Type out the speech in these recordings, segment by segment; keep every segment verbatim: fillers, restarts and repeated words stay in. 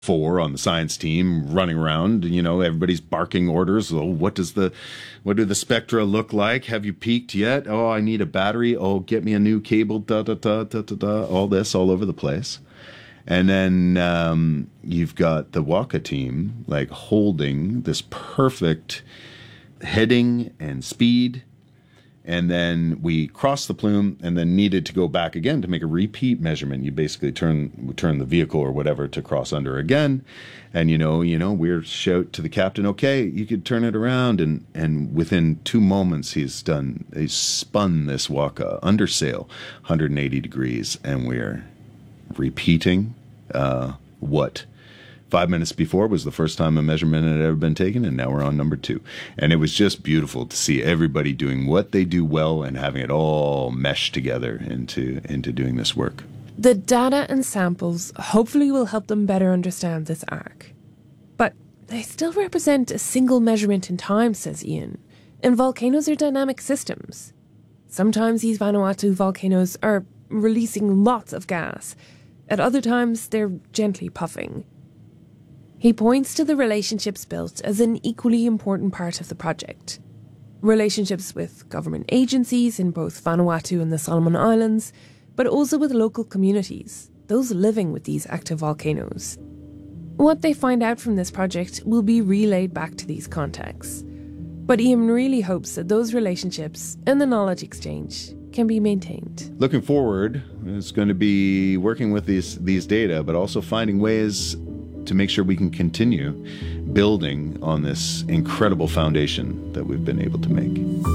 four on the science team running around. You know, everybody's barking orders. Oh, what does the, what do the spectra look like? Have you peaked yet? Oh, I need a battery. Oh, get me a new cable. Da da da da da da. All this all over the place. And then um, you've got the Waka team like holding this perfect heading and speed. And then we crossed the plume and then needed to go back again to make a repeat measurement. You basically turn turn the vehicle or whatever to cross under again. And, you know, you know, we're shout to the captain, okay, you could turn it around. And, and within two moments, he's done, he's spun this Waka under sail, one hundred eighty degrees. And we're repeating uh, what five minutes before was the first time a measurement had ever been taken, and now we're on number two. And it was just beautiful to see everybody doing what they do well and having it all meshed together into into doing this work. The data and samples hopefully will help them better understand this arc. But they still represent a single measurement in time, says Ian, and volcanoes are dynamic systems. Sometimes these Vanuatu volcanoes are releasing lots of gas. At other times, they're gently puffing. He points to the relationships built as an equally important part of the project. Relationships with government agencies in both Vanuatu and the Solomon Islands, but also with local communities, those living with these active volcanoes. What they find out from this project will be relayed back to these contacts. But Ian really hopes that those relationships and the knowledge exchange can be maintained. Looking forward, it's going to be working with these these data, but also finding ways to make sure we can continue building on this incredible foundation that we've been able to make.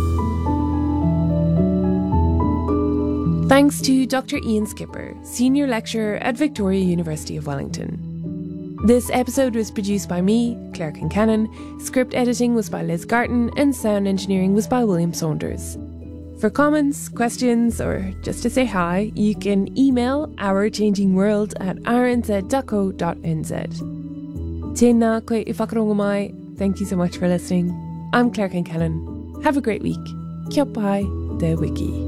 Thanks to Doctor Ian Skipper, Senior Lecturer at Victoria University of Wellington. This episode was produced by me, Claire Kincannon, script editing was by Liz Garton, and sound engineering was by William Saunders. For comments, questions, or just to say hi, you can email ourchangingworld at r n z dot co dot n z. Tēnā koe i whakarongo mai. Thank you so much for listening. I'm Claire Kincannon. Have a great week. Kia pai te wiki.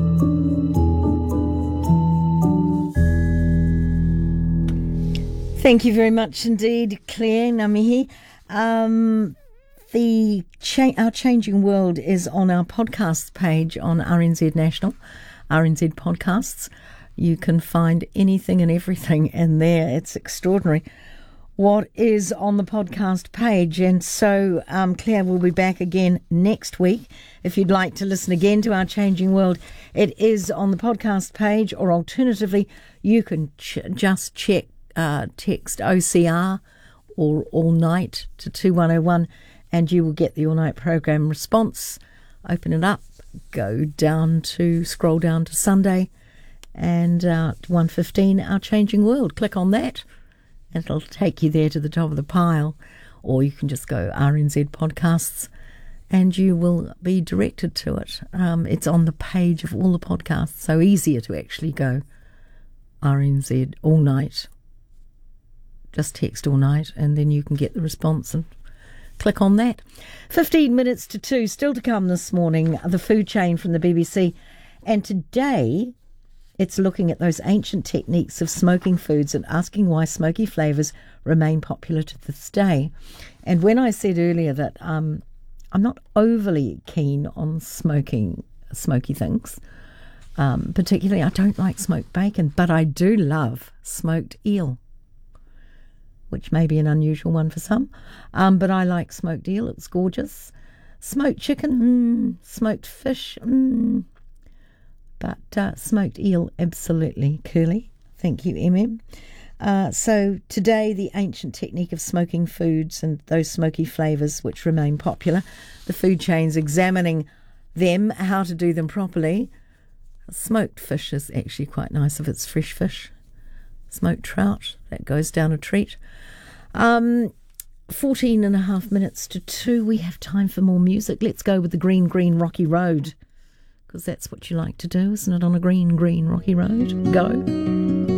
Thank you very much indeed, Claire Ngamihi. Um... The cha- Our Changing World is on our podcast page on R N Z National, R N Z Podcasts. You can find anything and everything in there. It's extraordinary what is on the podcast page. And so um, Claire will be back again next week. If you'd like to listen again to Our Changing World, it is on the podcast page, or alternatively, you can ch- just check uh, text O C R or All Night to two one oh one. And you will get the all-night program response. Open it up, go down to, scroll down to Sunday, and uh, one fifteen, Our Changing World. Click on that, and it'll take you there to the top of the pile. Or you can just go R N Z Podcasts, and you will be directed to it. Um, it's on the page of all the podcasts, so easier to actually go R N Z All Night. Just text All Night, and then you can get the response and click on that. fifteen minutes to two, still to come this morning, the food chain from the B B C. And today, it's looking at those ancient techniques of smoking foods and asking why smoky flavours remain popular to this day. And when I said earlier that um, I'm not overly keen on smoking smoky things, um, particularly I don't like smoked bacon, but I do love smoked eel, which may be an unusual one for some. Um, but I like smoked eel. It's gorgeous. Smoked chicken, mm, smoked fish, mm. but uh, smoked eel, absolutely. Curly. Thank you, M M. Uh, so today, the ancient technique of smoking foods and those smoky flavours which remain popular. The food chain's examining them, how to do them properly. Smoked fish is actually quite nice if it's fresh fish. Smoked trout, that goes down a treat. Um, fourteen and a half minutes to two. We have time for more music. Let's go with the Green, Green Rocky Road, because that's what you like to do, isn't it, on a green, green rocky road? Go.